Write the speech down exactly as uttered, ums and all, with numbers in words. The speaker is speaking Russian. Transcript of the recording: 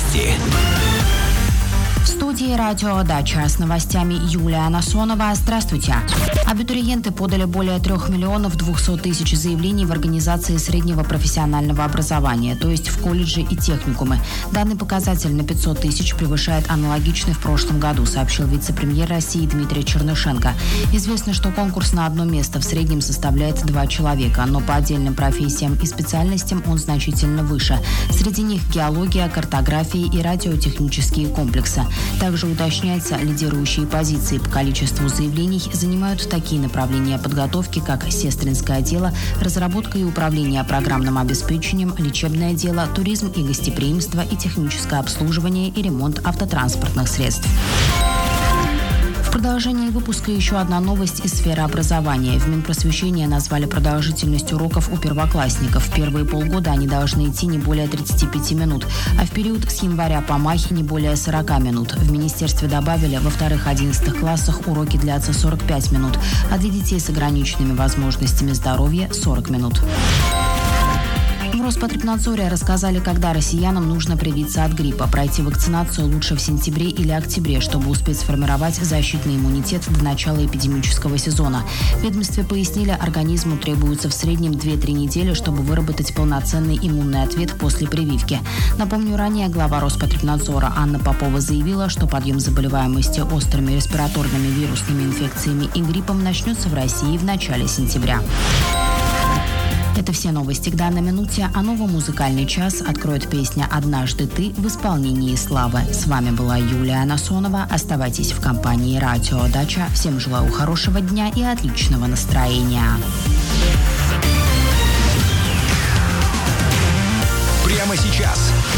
Новости. В студии «Радио Дача» с новостями Юлия Анасонова. Здравствуйте. Абитуриенты подали более трех миллионов двухсот тысяч заявлений в организации среднего профессионального образования, то есть в колледжи и техникумы. Данный показатель на пятьсот тысяч превышает аналогичный в прошлом году, сообщил вице-премьер России Дмитрий Чернышенко. Известно, что конкурс на одно место в среднем составляет два человека, но по отдельным профессиям и специальностям он значительно выше. Среди них геология, картография и радиотехнические комплексы. Также уточняется, лидирующие позиции по количеству заявлений занимают такие направления подготовки, как сестринское дело, разработка и управление программным обеспечением, лечебное дело, туризм и гостеприимство и техническое обслуживание и ремонт автотранспортных средств. В продолжении выпуска еще одна новость из сферы образования. В Минпросвещения назвали продолжительность уроков у первоклассников. В первые полгода они должны идти не более тридцати пяти минут, а в период с января по май не более сорока минут. В министерстве добавили, во вторых-одиннадцатых классах уроки длятся сорок пять минут, а для детей с ограниченными возможностями здоровья – сорок минут. В Роспотребнадзоре рассказали, когда россиянам нужно привиться от гриппа. Пройти вакцинацию лучше в сентябре или октябре, чтобы успеть сформировать защитный иммунитет до начала эпидемического сезона. В ведомстве пояснили, организму требуется в среднем две-три недели, чтобы выработать полноценный иммунный ответ после прививки. Напомню, ранее глава Роспотребнадзора Анна Попова заявила, что подъем заболеваемости острыми респираторными вирусными инфекциями и гриппом начнется в России в начале сентября. Это все новости к данной минуте, а новый музыкальный час откроет песня «Однажды ты» в исполнении Славы. С вами была Юлия Анасонова. Оставайтесь в компании «Радио Дача». Всем желаю хорошего дня и отличного настроения. Прямо сейчас